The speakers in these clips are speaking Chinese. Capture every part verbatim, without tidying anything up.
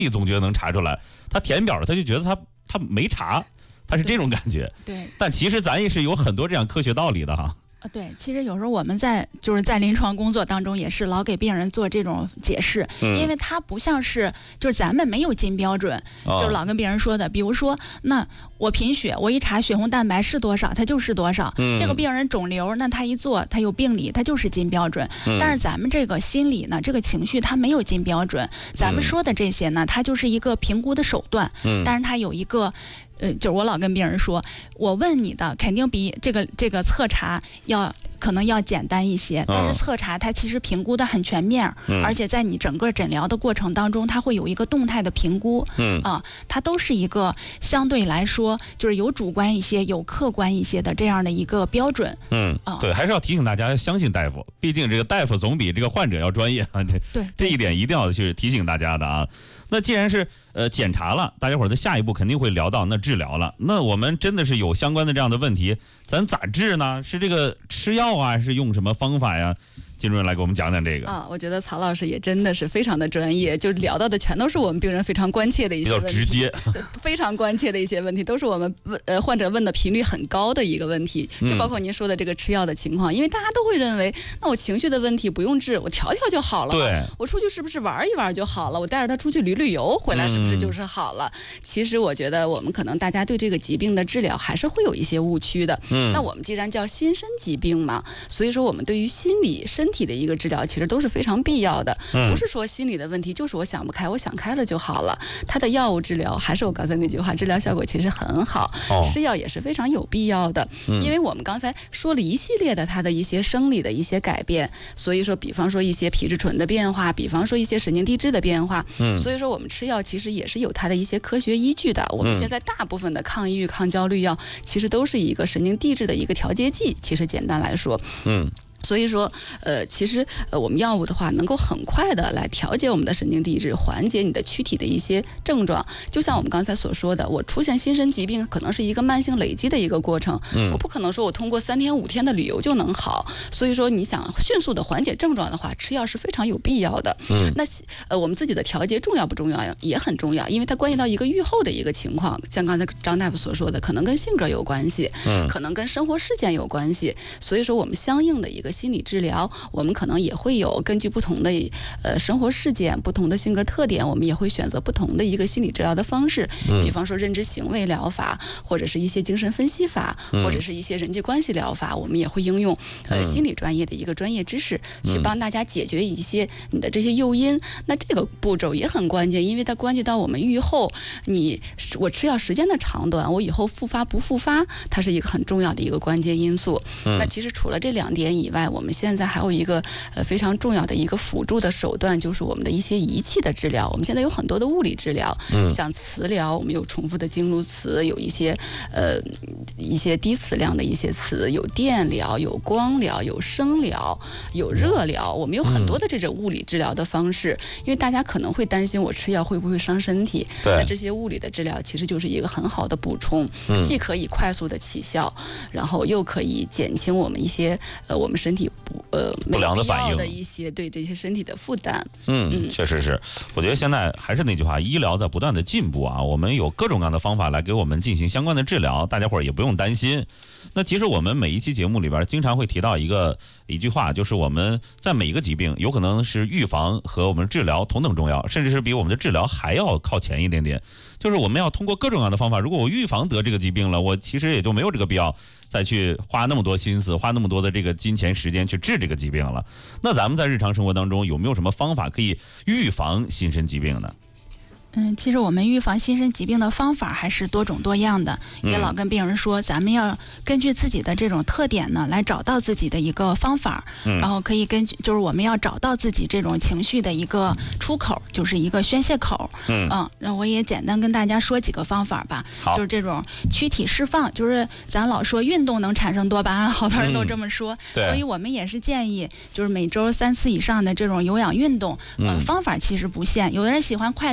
你总觉得能查出来，他填表他就觉得他他没查，他是这种感觉。 对， 但其实咱也是有很多这样科学道理的哈。 啊，对，其实有时候我们在就是在临床工作当中也是老给病人做这种解释，嗯、因为它不像是就是咱们没有金标准，哦、就是老跟病人说的，比如说那我贫血，我一查血红蛋白是多少，它就是多少。嗯、这个病人肿瘤，那他一做他有病理，他就是金标准。嗯、但是咱们这个心理呢，这个情绪它没有金标准，咱们说的这些呢，它就是一个评估的手段，嗯、但是它有一个。呃，就是我老跟病人说，我问你的肯定比这个这个测查要可能要简单一些，但是测查它其实评估的很全面，嗯、而且在你整个诊疗的过程当中，它会有一个动态的评估，嗯啊，它都是一个相对来说就是有主观一些、有客观一些的这样的一个标准， 嗯啊，对，还是要提醒大家相信大夫，毕竟这个大夫总比这个患者要专业啊，这对这一点一定要去提醒大家的啊。那既然是呃检查了，大家伙儿在下一步肯定会聊到那治疗了。那我们真的是有相关的这样的问题，咱咋治呢？是这个吃药啊，还是用什么方法呀？金主任来给我们讲讲这个啊，我觉得曹老师也真的是非常的专业，就聊到的全都是我们病人非常关切的一些问题， 比较直接， 非常关切的一些问题，都是我们问呃患者问的频率很高的一个问题，就包括您说的这个吃药的情况，嗯、因为大家都会认为，那我情绪的问题不用治，我调调就好了， 对， 我出去是不是玩一玩就好了？我带着他出去旅旅游，回来是不是就是好了？嗯、其实我觉得我们可能大家对这个疾病的治疗还是会有一些误区的。嗯，那我们既然叫心身疾病嘛，所以说我们对于心理身体的一个治疗。其实都是非常必要的，不是说心理的问题就是我想不开，我想开了就好了。它的药物治疗还是我刚才那句话，治疗效果其实很好，哦、吃药也是非常有必要的。嗯、因为我们刚才说了一系列的它的一些生理的一些改变，所以说，比方说一些皮质醇的变化，比方说一些神经递质的变化，嗯、所以说我们吃药其实也是有它的一些科学依据的。我们现在大部分的抗抑郁、抗焦虑药其实都是一个神经递质的一个调节剂，其实简单来说，嗯。所以说，呃，其实呃，我们药物的话，能够很快的来调节我们的神经递质，缓解你的躯体的一些症状。就像我们刚才所说的，我出现心身疾病，可能是一个慢性累积的一个过程。嗯，我不可能说我通过三天五天的旅游就能好。所以说，你想迅速的缓解症状的话，吃药是非常有必要的。嗯，那呃，我们自己的调节重要不重要？也很重要，因为它关系到一个预后的一个情况。像刚才张大夫所说的，可能跟性格有关系，嗯，可能跟生活事件有关系。所以说，我们相应的一个心理治疗，我们可能也会有根据不同的呃生活事件、不同的性格特点，我们也会选择不同的一个心理治疗的方式。嗯、比方说认知行为疗法，或者是一些精神分析法，嗯、或者是一些人际关系疗法，我们也会应用呃心理专业的一个专业知识，嗯、去帮大家解决一些你的这些诱因。那这个步骤也很关键，因为它关系到我们预后，你我吃药时间的长短，我以后复发不复发，它是一个很重要的一个关键因素。嗯、那其实除了这两点以外，我们现在还有一个呃非常重要的一个辅助的手段，就是我们的一些仪器的治疗。我们现在有很多的物理治疗，嗯、像磁疗，我们有重复的经颅磁，有一些呃一些低磁量的一些磁，有电疗，有光疗，有声疗，有热疗。我们有很多的这种物理治疗的方式，嗯、因为大家可能会担心我吃药会不会伤身体，那这些物理的治疗其实就是一个很好的补充，嗯、既可以快速的起效，然后又可以减轻我们一些呃我们身体不呃不良的反应的一些对这些身体的负担。 嗯，嗯确实是。我觉得现在还是那句话，医疗在不断的进步啊，我们有各种各样的方法来给我们进行相关的治疗，大家伙儿也不用担心。那其实我们每一期节目里边经常会提到一个一句话，就是我们在每一个疾病有可能是预防和我们治疗同等重要，甚至是比我们的治疗还要靠前一点点。就是我们要通过各种各样的方法，如果我预防得这个疾病了，我其实也就没有这个必要再去花那么多心思，花那么多的这个金钱时间去治这个疾病了。那咱们在日常生活当中有没有什么方法可以预防心身疾病呢？ 嗯，其实我们预防心身疾病的方法还是多种多样的，也老跟病人说，咱们要根据自己的这种特点呢，来找到自己的一个方法，嗯、然后可以根据，就是我们要找到自己这种情绪的一个出口，就是一个宣泄口。嗯，嗯，那我也简单跟大家说几个方法吧，就是这种躯体释放，就是咱老说运动能产生多巴胺，好多人都这么说，嗯、所以我们也是建议，就是每周三次以上的这种有氧运动。嗯、呃，方法其实不限，有的人喜欢快走，有的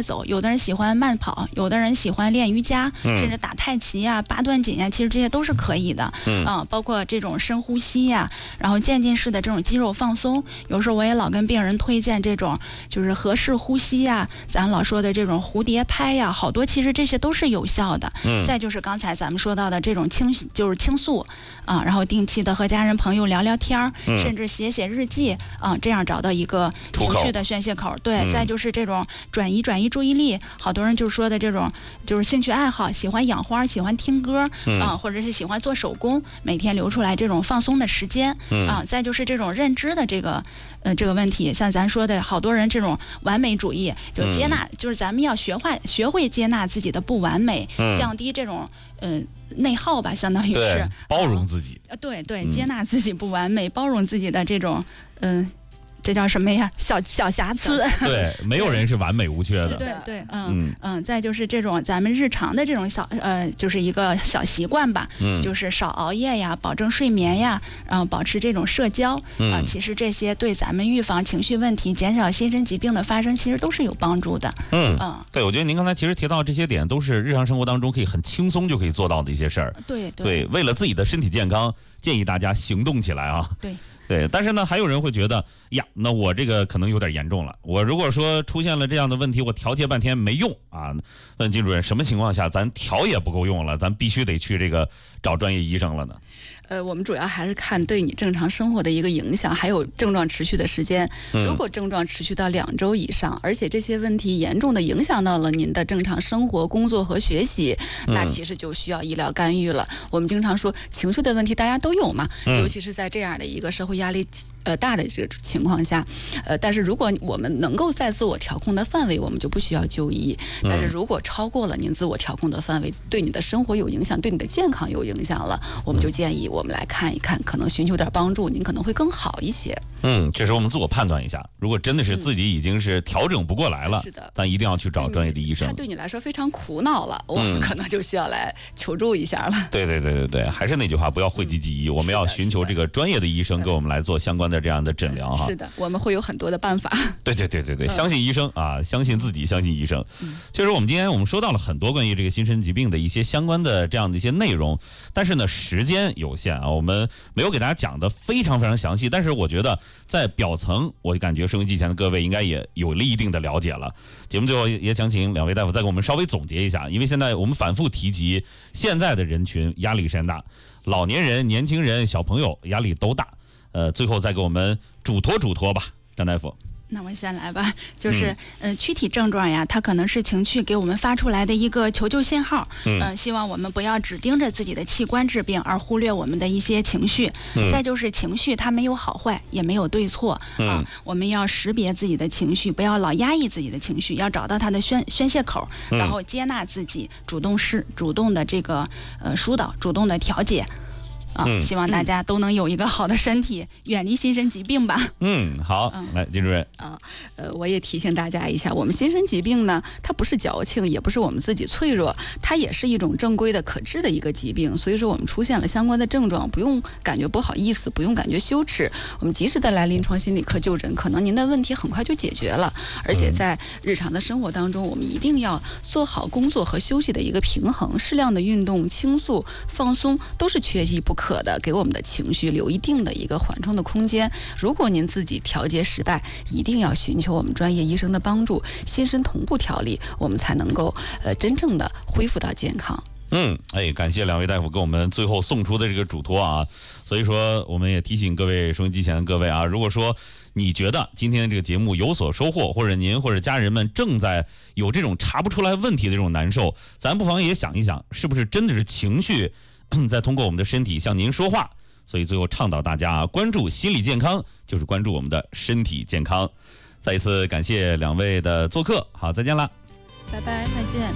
的人喜欢慢跑，有的人喜欢练瑜伽， 嗯、 甚至打太极呀、八段锦呀，其实这些都是可以的。 嗯， 啊，包括这种深呼吸呀，然后渐进式的这种肌肉放松，有时候我也老跟病人推荐这种就是合适呼吸呀，咱老说的这种蝴蝶拍呀，好多其实这些都是有效的。 嗯， 再就是刚才咱们说到的这种倾就是倾诉啊，然后定期的和家人朋友聊聊天儿、嗯，甚至写写日记啊，这样找到一个情绪的宣泄口。对、嗯，再就是这种转移转移注意力，好多人就说的这种就是兴趣爱好，喜欢养花，喜欢听歌、嗯、啊，或者是喜欢做手工，每天留出来这种放松的时间、嗯、啊。再就是这种认知的这个呃这个问题，像咱说的好多人这种完美主义，就接纳，嗯、就是咱们要学会学会接纳自己的不完美，嗯、降低这种嗯。呃内耗吧，相当于是包容自己。 呃，对对，接纳自己不完美，嗯、包容自己的这种，嗯、呃，这叫什么呀？小小瑕疵。 对，没有人是完美无缺的。 对对，嗯嗯嗯。再就是这种咱们日常的这种小呃，就是一个小习惯吧，嗯，就是少熬夜呀，保证睡眠呀，然后保持这种社交啊、 嗯呃，其实这些对咱们预防情绪问题、减少新生疾病的发生，其实都是有帮助的。 嗯嗯，对，我觉得您刚才其实提到这些点，都是日常生活当中可以很轻松就可以做到的一些事儿。 对对, 对，为了自己的身体健康，建议大家行动起来啊。 对。 对，但是呢，还有人会觉得呀，那我这个可能有点严重了。我如果说出现了这样的问题，我调节半天没用啊。问金主任，什么情况下咱调也不够用了，咱必须得去这个找专业医生了呢？ 呃，我们主要还是看对你正常生活的一个影响，还有症状持续的时间。如果症状持续到两周以上，而且这些问题严重的影响到了您的正常生活、工作和学习，那其实就需要医疗干预了。我们经常说情绪的问题大家都有嘛，尤其是在这样的一个社会压力呃大的这个情况下，呃，但是如果我们能够在自我调控的范围，我们就不需要就医。但是如果超过了您自我调控的范围，对你的生活有影响，对你的健康有影响了，我们就建议我们来看一看，可能寻求点帮助，您可能会更好一些。 嗯，这时候我们自我判断一下，如果真的是自己已经是调整不过来了， 是的， 咱一定要去找专业的医生。 他对你来说非常苦恼了，我们可能就需要来求助一下了。嗯、 对对对对对，还是那句话，不要讳疾忌医，嗯、我们要寻求这个专业的医生给我们来做相关的这样的诊疗哈。 是的，我们会有很多的办法。 对对对对对，相信医生啊，相信自己，相信医生。嗯、确实，我们今天我们说到了很多关于这个新生疾病的一些相关的这样的一些内容，但是呢，时间有限啊，我们没有给大家讲的非常非常详细，但是我觉得在表层。我感觉收音机前的各位应该也有了一定的了解了。节目最后也想请两位大夫再给我们稍微总结一下，因为现在我们反复提及现在的人群压力山大，老年人、年轻人、小朋友压力都大。呃，最后再给我们嘱托嘱托吧，张大夫。 那我先来吧，就是呃躯体症状呀，它可能是情绪给我们发出来的一个求救信号。嗯、呃，希望我们不要只盯着自己的器官治病，而忽略我们的一些情绪。嗯、再就是情绪它没有好坏，也没有对错、嗯、啊，我们要识别自己的情绪，不要老压抑自己的情绪，要找到它的宣宣泄口，然后接纳自己，主动是主动的这个呃疏导，主动的调节。啊，希望大家都能有一个好的身体，嗯、远离新生疾病吧。 嗯，好，嗯、来，金主任。 啊，呃，我也提醒大家一下，我们新生疾病呢，它不是矫情，也不是我们自己脆弱，它也是一种正规的可治的一个疾病。所以说，我们出现了相关的症状，不用感觉不好意思，不用感觉羞耻，我们及时的来临床心理科就诊，可能您的问题很快就解决了。而且在日常的生活当中，我们一定要做好工作和休息的一个平衡，适量的运动、倾诉、放松都是缺一不可。可的，给我们的情绪留一定的一个缓冲的空间。如果您自己调节失败，一定要寻求我们专业医生的帮助，心身同步调理，我们才能够呃真正的恢复到健康。 嗯，哎，感谢两位大夫给我们最后送出的这个嘱托啊。所以说，我们也提醒各位收音机前的各位啊，如果说你觉得今天的这个节目有所收获，或者您或者家人们正在有这种查不出来问题的这种难受，咱不妨也想一想，是不是真的是情绪在通过我们的身体向您说话。所以最后倡导大家关注心理健康，就是关注我们的身体健康。再一次感谢两位的做客，好，再见啦， 拜拜，再见。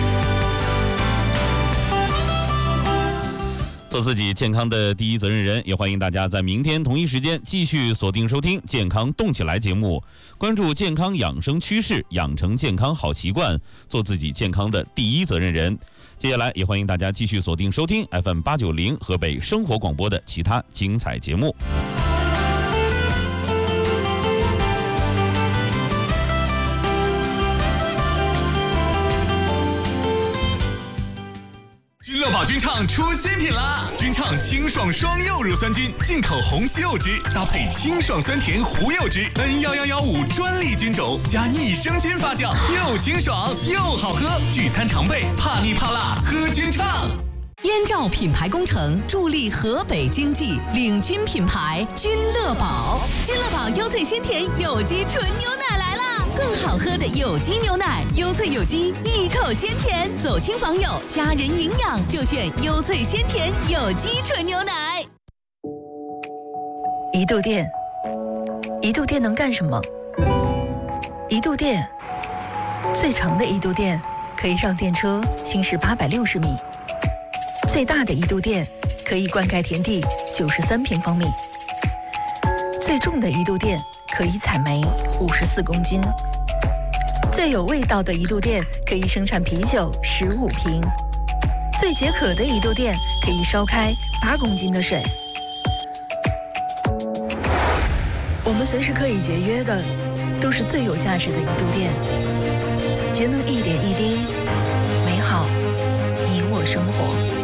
做自己健康的第一责任人，也欢迎大家在明天同一时间继续锁定收听《健康动起来》节目，关注健康养生趋势，养成健康好习惯，做自己健康的第一责任人。接下来也欢迎大家继续锁定收听 F M 八九零河北生活广播的其他精彩节目。 乐宝君畅出新品啦！君畅清爽双柚乳酸菌，进口红西柚汁，搭配清爽酸甜胡柚汁 N 一一一五专利菌种，加益生菌发酵，又清爽又好喝。聚餐常备，怕腻怕辣，喝君畅。 燕赵品牌工程助力河北经济，领军品牌君乐宝。君乐宝优萃鲜甜有机纯牛奶来啦！更好喝的有机牛奶，优萃有机，一口鲜甜，走亲访友，家人营养就选优萃鲜甜有机纯牛奶。 一度电，一度电能干什么？一度电，最长的一度电可以让电车行驶八百六十米。最大的一度电可以灌溉田地九十三平方米，最重的一度电可以采煤五十四公斤，最有味道的一度电可以生产啤酒十五瓶，最解渴的一度电可以烧开八公斤的水。我们随时可以节约的，都是最有价值的一度电。节能一点一滴，美好你我生活。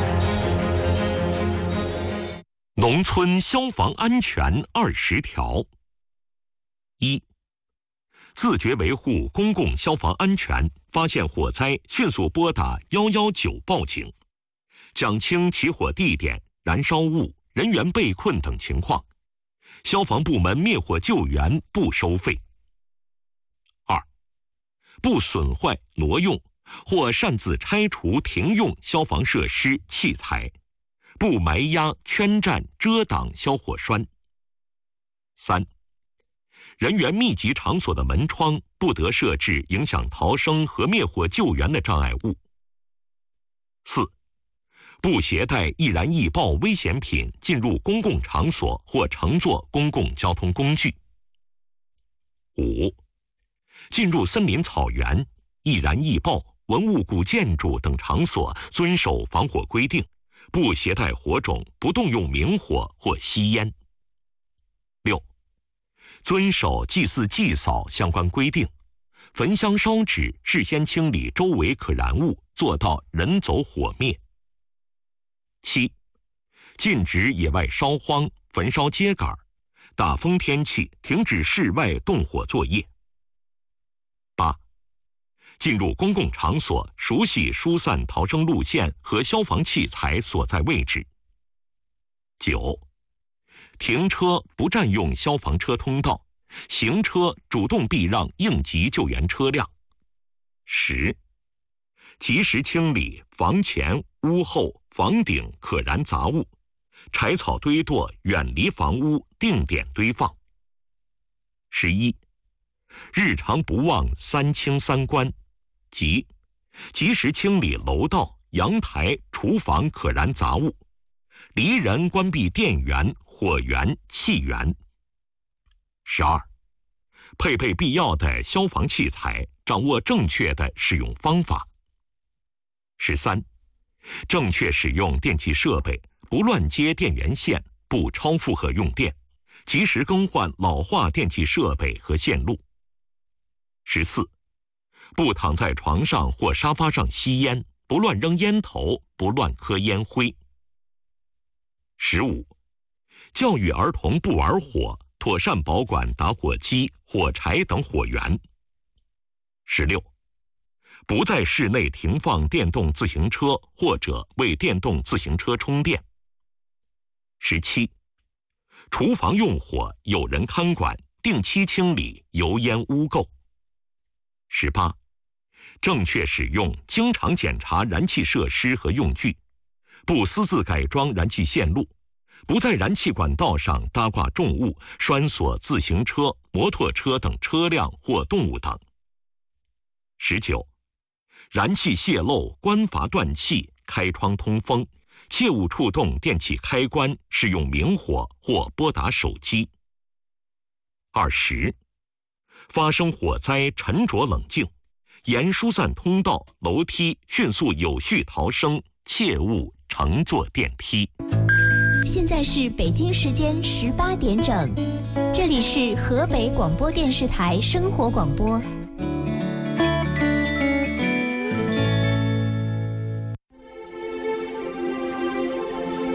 农村消防安全二十条：一、自觉维护公共消防安全，发现火灾迅速拨打一一九报警，讲清起火地点、燃烧物、人员被困等情况。消防部门灭火救援不收费。二、不损坏、挪用或擅自拆除停用消防设施器材，不埋压、圈占、遮挡消火栓。三、人员密集场所的门窗不得设置影响逃生和灭火救援的障碍物。四、不携带易燃易爆危险品进入公共场所或乘坐公共交通工具。五、进入森林草原、易燃易爆、文物古建筑等场所遵守防火规定，不携带火种，不动用明火或吸烟。六、遵守祭祀祭扫相关规定，焚香烧纸，事先清理周围可燃物，做到人走火灭。七、禁止野外烧荒、焚烧秸秆，大风天气停止室外动火作业。八、进入公共场所，熟悉疏散逃生路线和消防器材所在位置。九、停车不占用消防车通道，行车主动避让应急救援车辆。十、及时清理房前、屋后、房顶可燃杂物，柴草堆垛远离房屋，定点堆放。十一、日常不忘三清三关，即及时清理楼道、阳台、厨房可燃杂物，离人关闭电源、火源、气源。十二、配备必要的消防器材，掌握正确的使用方法。十三、正确使用电气设备，不乱接电源线，不超负荷用电，及时更换老化电气设备和线路。十四、不躺在床上或沙发上吸烟，不乱扔烟头，不乱磕烟灰。十五、教育儿童不玩火，妥善保管打火机、火柴等火源。十六、不在室内停放电动自行车或者为电动自行车充电。十七、厨房用火有人看管，定期清理油烟污垢。十八、正确使用，经常检查燃气设施和用具，不私自改装燃气线路，不在燃气管道上搭挂重物，拴锁自行车、摩托车等车辆或动物等。十九、燃气泄漏，关阀断气，开窗通风，切勿触动电器开关，使用明火或拨打手机。二十、发生火灾沉着冷静，沿疏散通道、楼梯迅速有序逃生，切勿乘坐电梯。 现在是北京时间十八点整，这里是河北广播电视台生活广播。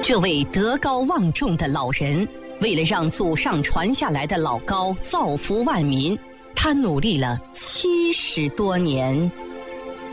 这位德高望重的老人，为了让祖上传下来的老高造福万民，他努力了七十多年。